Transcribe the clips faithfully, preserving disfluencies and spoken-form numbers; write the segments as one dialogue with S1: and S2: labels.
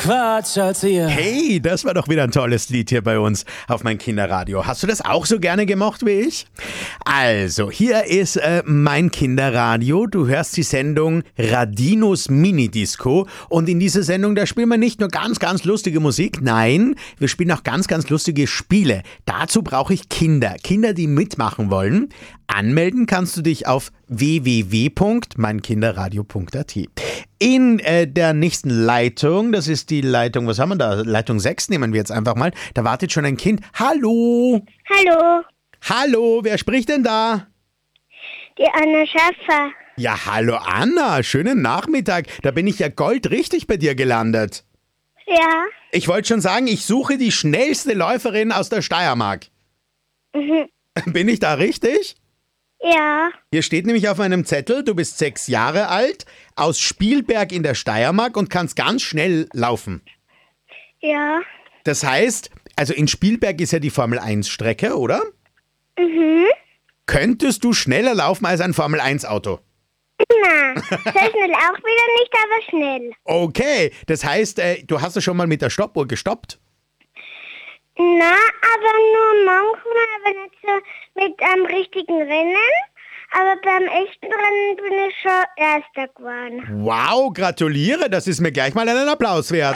S1: Quatsch als ihr.
S2: Hey, das war doch wieder ein tolles Lied hier bei uns auf mein Kinderradio. Hast du das auch so gerne gemocht wie ich? Also, hier ist äh, mein Kinderradio. Du hörst die Sendung Radinos Minidisco. Und in dieser Sendung, da spielen wir nicht nur ganz, ganz lustige Musik. Nein, wir spielen auch ganz, ganz lustige Spiele. Dazu brauche ich Kinder. Kinder, die mitmachen wollen. Anmelden kannst du dich auf w w w punkt mein kinderradio punkt a t. In äh, der nächsten Leitung, das ist die Leitung, was haben wir da? Leitung sechs nehmen wir jetzt einfach mal. Da wartet schon ein Kind. Hallo.
S3: Hallo,
S2: Hallo, wer spricht denn da?
S3: die Anna Schaffer.
S2: Ja, hallo Anna, schönen Nachmittag. Da bin ich ja goldrichtig bei dir gelandet.
S3: Ja,
S2: Ich wollte schon sagen, ich suche die schnellste Läuferin aus der Steiermark.
S3: mhm.
S2: Bin ich da richtig?
S3: ja,
S2: Hier steht nämlich auf meinem Zettel, du bist sechs Jahre alt, aus Spielberg in der Steiermark und kannst ganz schnell laufen.
S3: ja,
S2: Das heißt, also in Spielberg ist ja die Formel eins Strecke, oder?
S3: mhm.
S2: Könntest du schneller laufen als ein Formel eins Auto?
S3: Na, so schnell auch wieder nicht, aber schnell.
S2: Okay, das heißt, äh, du hast ja schon mal mit der Stoppuhr gestoppt?
S3: Na, aber nur manchmal, aber nicht so mit einem richtigen Rennen. Aber beim echten Rennen bin ich schon Erster geworden.
S2: Wow, gratuliere, das ist mir gleich mal einen Applaus wert.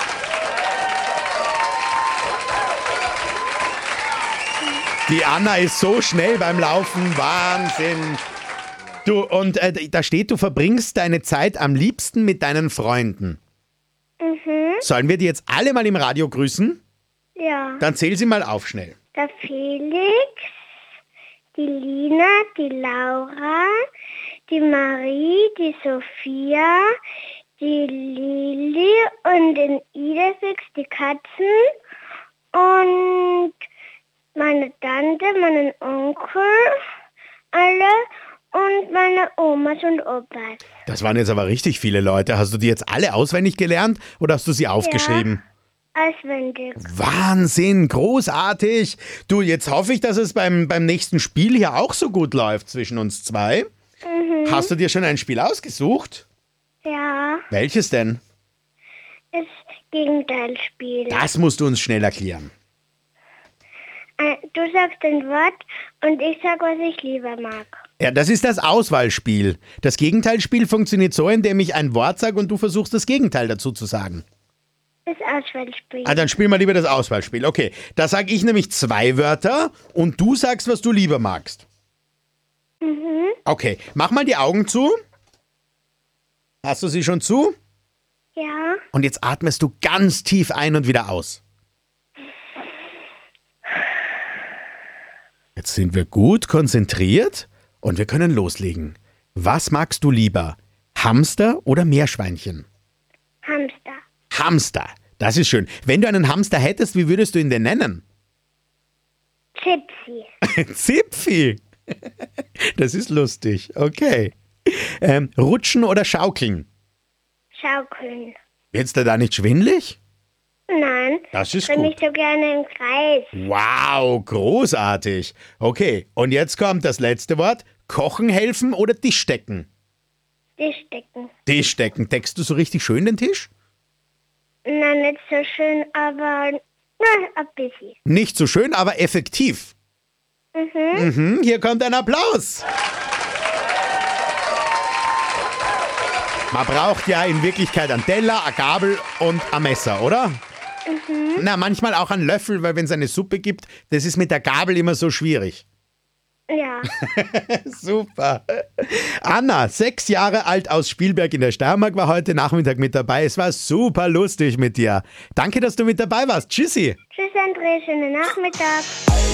S2: Die Anna ist so schnell beim Laufen, Wahnsinn. Du, und äh, da steht, du verbringst deine Zeit am liebsten mit deinen Freunden.
S3: Mhm,
S2: Sollen wir die jetzt alle mal im Radio grüßen?
S3: ja.
S2: Dann zähl sie mal auf schnell.
S3: Der Felix, die Lina, die Laura, die Marie, die Sophia, die Lili und den Idefix, die Katzen und meine Tante, meinen Onkel, alle und meine Omas und Opas.
S2: Das waren jetzt aber richtig viele Leute. Hast du die jetzt alle auswendig gelernt oder hast du sie aufgeschrieben?
S3: Auswendig.
S2: Wahnsinn, großartig. Du, jetzt hoffe ich, dass es beim, beim nächsten Spiel hier auch so gut läuft zwischen uns zwei.
S3: Mhm.
S2: Hast du dir schon ein Spiel ausgesucht?
S3: Ja,
S2: Welches denn?
S3: das Gegenteilspiel.
S2: Das musst du uns schnell erklären.
S3: Äh, Du sagst ein Wort und ich sag, was ich lieber mag.
S2: Ja, das ist das Auswahlspiel. Das Gegenteilspiel funktioniert so, indem ich ein Wort sage und du versuchst, das Gegenteil dazu zu sagen.
S3: Das Auswahlspiel.
S2: Ah, dann spielen wir lieber das Auswahlspiel. Okay, da sage ich nämlich zwei Wörter und du sagst, was du lieber magst.
S3: Mhm.
S2: Okay, mach mal die Augen zu. Hast du sie schon zu?
S3: Ja,
S2: Und jetzt atmest du ganz tief ein und wieder aus. Jetzt sind wir gut konzentriert und wir können loslegen. Was magst du lieber? Hamster oder Meerschweinchen?
S3: Hamster.
S2: Hamster, das ist schön. Wenn du einen Hamster hättest, wie würdest du ihn denn nennen?
S3: Gypsy.
S2: Zipfi. Das ist lustig. Okay. Ähm, rutschen oder schaukeln?
S3: Schaukeln.
S2: Wird's dir da nicht schwindelig?
S3: Nein.
S2: Das ist
S3: Ich drehe mich
S2: gut.
S3: so gerne im Kreis.
S2: Wow, großartig. Okay, und jetzt kommt das letzte Wort. Kochen helfen oder Tisch decken?
S3: Tischdecken.
S2: Tisch decken. Deckst du so richtig schön den Tisch?
S3: Na, nicht so schön, aber na, ein bisschen.
S2: Nicht so schön, aber effektiv.
S3: Mhm.
S2: Mhm, hier kommt ein Applaus. Man braucht ja in Wirklichkeit einen Teller, eine Gabel und ein Messer, oder?
S3: Mhm.
S2: Na, manchmal auch einen Löffel, weil wenn es eine Suppe gibt, das ist mit der Gabel immer so schwierig.
S3: Ja.
S2: Super. Anna, sechs Jahre alt aus Spielberg in der Steiermark, war heute Nachmittag mit dabei. Es war super lustig mit dir. Danke, dass du mit dabei warst. Tschüssi.
S3: Tschüss, André. Schönen Nachmittag.